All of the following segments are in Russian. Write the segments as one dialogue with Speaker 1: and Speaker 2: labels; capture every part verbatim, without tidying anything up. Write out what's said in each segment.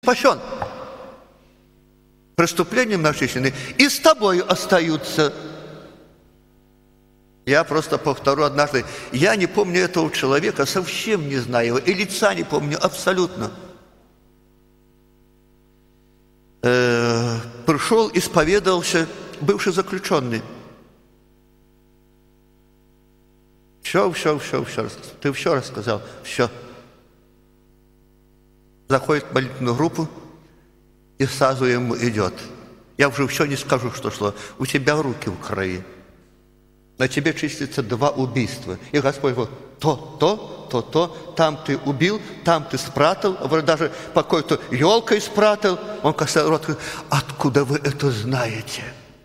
Speaker 1: спасен. Преступлением начислены и с тобою остаются. Я просто повторю однажды, я не помню этого человека, совсем не знаю его, и лица не помню абсолютно. Э, пришел, исповедовался бывший заключенный. Все, все, все, все. Ты все рассказал, все. Заходит в молитвенную группу, и сразу ему идет. Я уже все не скажу, что шло. У тебя руки в крови. На тебе числится два убийства. И Господь говорит, то, то, то, то, там ты убил, там ты спрятал, вроде даже по какой-то елкой спрятал. Он касается рот, говорит, откуда вы это знаете?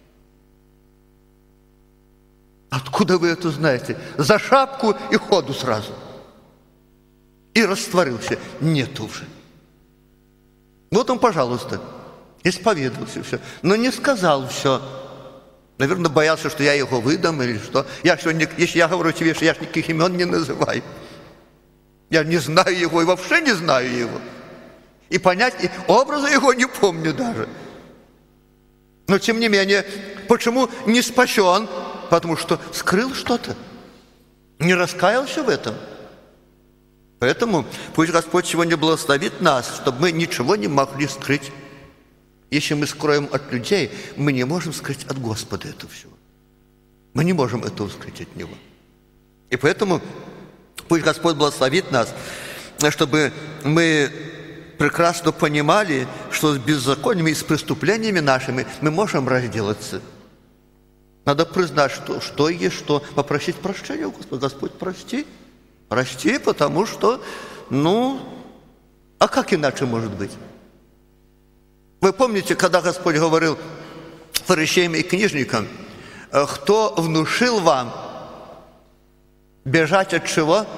Speaker 1: Откуда вы это знаете? За шапку и ходу сразу. И растворился. Нет уже. Вот он, пожалуйста, исповедовался все, но не сказал все. Наверное, боялся, что я его выдам или что. Я сегодня, если я говорю тебе, что я ж никаких имен не называю. Я не знаю его и вообще не знаю его. И понять, и образа его не помню даже. Но, тем не менее, почему не спасен? Потому что скрыл что-то. Не раскаялся в этом. Поэтому пусть Господь сегодня благословит нас, чтобы мы ничего не могли скрыть. Если мы скроем от людей, мы не можем скрыть от Господа это все. Мы не можем этого скрыть от Него. И поэтому пусть Господь благословит нас, чтобы мы прекрасно понимали, что с беззакониями и с преступлениями нашими мы можем разделаться. Надо признать, что, что есть что. Попросить прощения у Господа. Господь, прости. Прости, потому что, ну, а как иначе может быть? Вы помните, когда Господь говорил фарисеям и книжникам, кто внушил вам бежать от чего?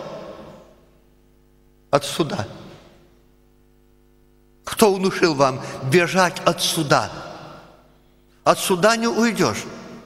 Speaker 1: От суда. Кто внушил вам бежать от суда? От суда не уйдешь.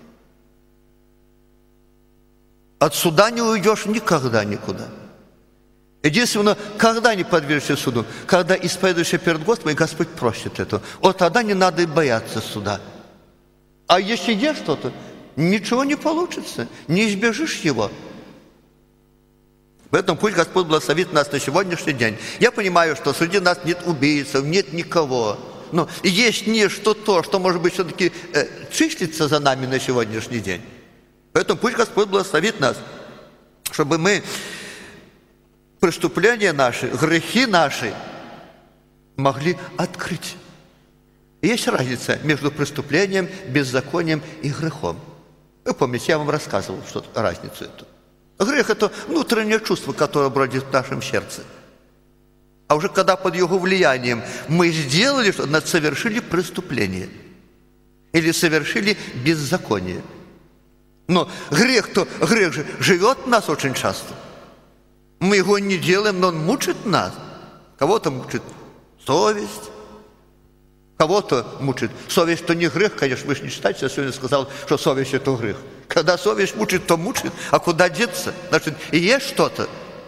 Speaker 1: От суда не уйдешь никогда никуда. Единственное, когда не подвергнешься суду, когда исповедуешься перед Господом, и Господь просит это. Вот тогда не надо и бояться суда. А если есть что-то, ничего не получится, не избежишь его. Поэтому пусть Господь благословит нас на сегодняшний день. Я понимаю, что среди нас нет убийцев, нет никого. Но есть нечто то, что, может быть, все-таки э, числится за нами на сегодняшний день. Поэтому пусть Господь благословит нас, чтобы мы преступления наши, грехи наши могли открыть. Есть разница между преступлением, беззаконием и грехом. Вы помните, я вам рассказывал что разницу эту. Грех – это внутреннее чувство, которое бродит в нашем сердце. А уже когда под его влиянием мы сделали, что совершили преступление или совершили беззаконие. Но грех-то, грех же живет в нас очень часто. Мы его не делаем, но он мучит нас. Кого-то мучит совесть, кого-то мучит. Совесть – то не грех, конечно, вы же не считаете, я сегодня сказал, что совесть – это грех. Когда совесть мучит, то мучит, а куда деться? Значит, и есть что-то.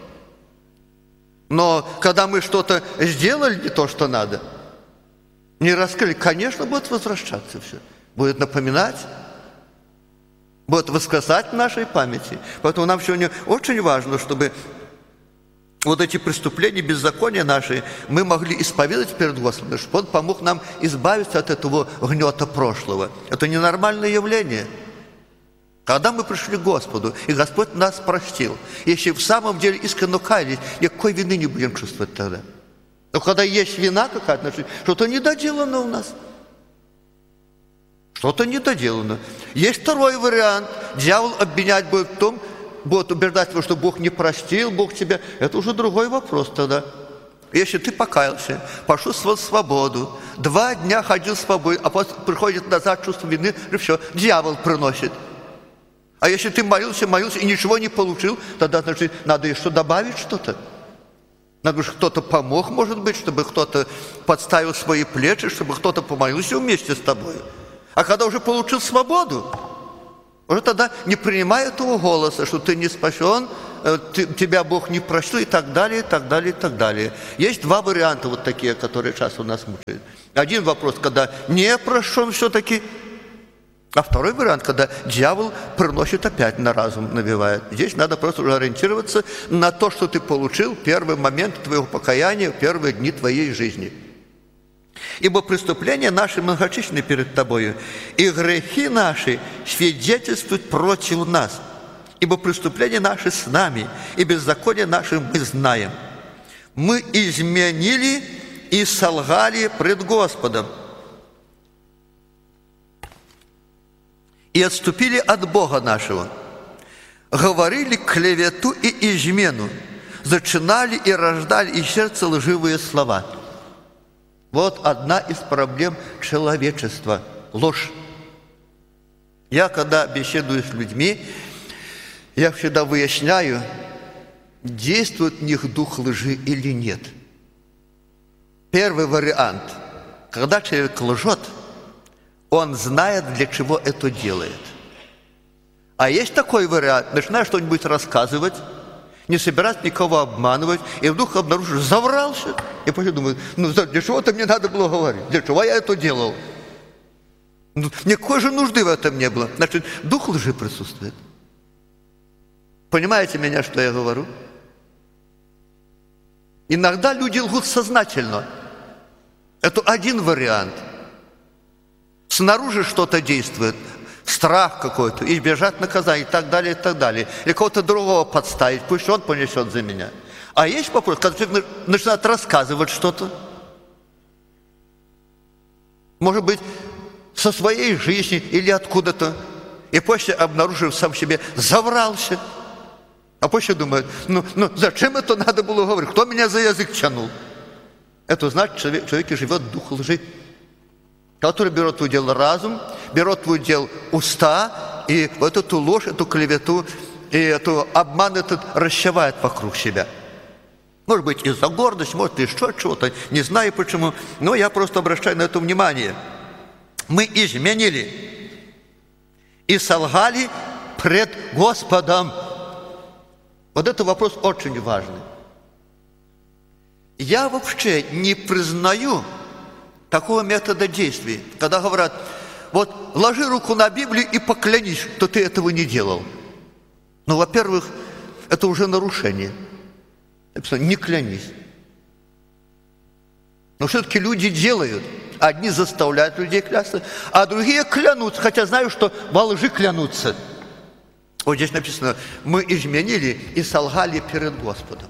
Speaker 1: Но когда мы что-то сделали не то, что надо, не раскрыли, конечно, будет возвращаться все. Будет напоминать, будет воскресать в нашей памяти. Поэтому нам сегодня очень важно, чтобы вот эти преступления, беззакония наши мы могли исповедать перед Господом, чтобы Он помог нам избавиться от этого гнета прошлого. Это ненормальное явление. Когда мы пришли к Господу, и Господь нас простил, если в самом деле искренне каялись, никакой вины не будем чувствовать тогда. Но когда есть вина какая-то, значит, что-то недоделано у нас. Что-то недоделано. Есть второй вариант. Дьявол обвинять будет в том, будет убеждать его, что Бог не простил, Бог тебя. Это уже другой вопрос тогда. Если ты покаялся, пошел в свободу, два дня ходил с тобой, а потом приходит назад чувство вины, и все, дьявол приносит. А если ты молился, молился и ничего не получил, тогда, значит, надо еще добавить что-то. Надо, чтобы кто-то помог, может быть, чтобы кто-то подставил свои плечи, чтобы кто-то помолился вместе с тобой. А когда уже получил свободу, уже тогда не принимай этого голоса, что ты не спасен, ты, тебя Бог не простил, и так далее, и так далее, и так далее. Есть два варианта вот такие, которые часто у нас мучают. Один вопрос, когда не прощен все-таки, а второй вариант, когда дьявол приносит опять на разум, навевает. Здесь надо просто уже ориентироваться на то, что ты получил в первый момент твоего покаяния, в первые дни твоей жизни. Ибо преступления наши многочисленны перед Тобою, и грехи наши свидетельствуют против нас. Ибо преступления наши с нами, и беззаконие наши мы знаем. Мы изменили и солгали пред Господом, и отступили от Бога нашего, говорили клевету и измену, зачинали и рождали из сердца лживые слова. Вот одна из проблем человечества – ложь. Я, когда беседую с людьми, я всегда выясняю, действует в них дух лжи или нет. Первый вариант – когда человек лжет, он знает, для чего это делает. А есть такой вариант, начинаешь что-нибудь рассказывать, не собираться никого обманывать, и вдруг обнаружишь, заврался, и после думаешь, ну для чего-то мне надо было говорить, для чего я это делал? Ну, никакой же нужды в этом не было. Значит, дух лжи присутствует. Понимаете меня, что я говорю? Иногда люди лгут сознательно. Это один вариант. Снаружи что-то действует, страх какой-то, избежать наказания и так далее, и так далее. Или кого-то другого подставить, пусть он понесет за меня. А есть вопрос, когда человек начинает рассказывать что-то, может быть, со своей жизни или откуда-то, и после, обнаружив сам себе, заврался. А после думает, ну, ну зачем это надо было говорить? Кто меня за язык тянул? Это значит, человек, в человеке живет дух лжи, который берет в удел разум, берет в удел уста, и вот эту ложь, эту клевету, и эту обман этот расшивает вокруг себя. Может быть, из-за гордости, может, еще чего-то, не знаю почему, но я просто обращаю на это внимание. Мы изменили и солгали пред Господом. Вот это вопрос очень важный. Я вообще не признаю такого метода действий, когда говорят, вот ложи руку на Библию и поклянись, что ты этого не делал. Ну, во-первых, это уже нарушение. Не клянись. Но все-таки люди делают. Одни заставляют людей клясться, а другие клянутся, хотя знаю, что во лжи клянутся. Вот здесь написано, мы изменили и солгали перед Господом.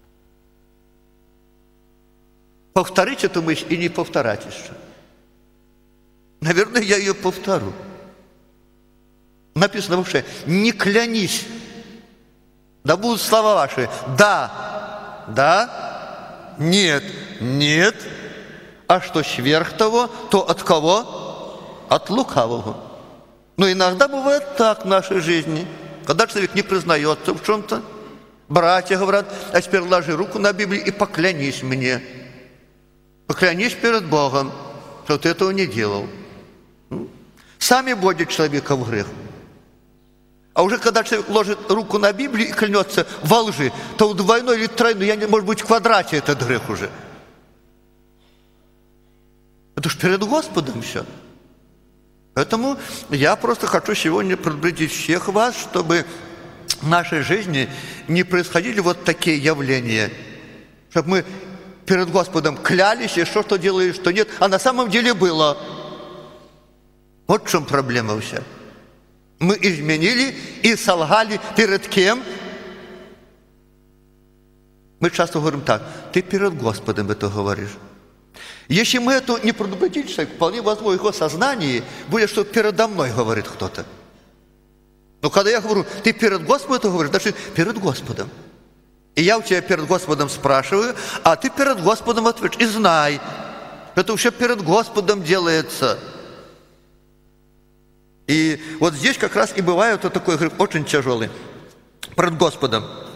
Speaker 1: Повторить эту мысль и не повторять еще. Наверное, я ее повторю. Написано вообще, не клянись. Да будут слова ваши. Да, да, нет, нет. А что сверх того, то от кого? От лукавого. Но иногда бывает так в нашей жизни, когда человек не признается в чем-то. Братья говорят, а теперь ложи руку на Библию и поклянись мне. Поклянись перед Богом, что ты этого не делал. Сами вводят человека в грех. А уже когда человек ложит руку на Библию и клянется во лжи, то в двойной или тройной, я не, может быть, в квадрате этот грех уже. Это ж перед Господом все. Поэтому я просто хочу сегодня предупредить всех вас, чтобы в нашей жизни не происходили вот такие явления. Чтобы мы перед Господом клялись, и что, что делали, что нет, а на самом деле было. Вот в чем проблема вся. Мы изменили и солгали перед кем? Мы часто говорим так, ты перед Господом это говоришь. Если мы это не предупредили человека, вполне возможно, в его сознании будет, что передо мной говорит кто-то. Но когда я говорю, ты перед Господом это говоришь, значит, перед Господом. И я у тебя перед Господом спрашиваю, а ты перед Господом отвечаешь. И знай, это все перед Господом делается. И вот здесь как раз и бывает вот такой грех очень тяжелый. Перед Господом.